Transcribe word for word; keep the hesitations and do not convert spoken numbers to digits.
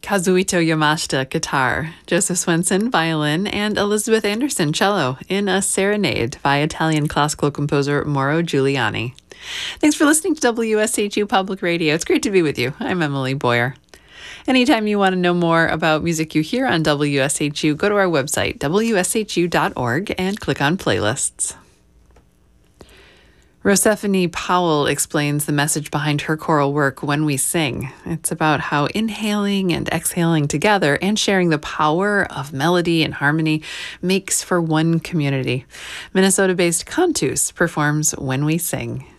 Kazuito Yamashita, guitar, Joseph Swenson, violin, and Elizabeth Anderson, cello, in a serenade by Italian classical composer Mauro Giuliani. Thanks for listening to W S H U Public Radio. It's great to be with you. I'm Emily Boyer. Anytime you want to know more about music you hear on W S H U, go to our website, W S H U dot org, and click on Playlists. Rosephanie Powell explains the message behind her choral work, When We Sing. It's about how inhaling and exhaling together and sharing the power of melody and harmony makes for one community. Minnesota-based Cantus performs When We Sing.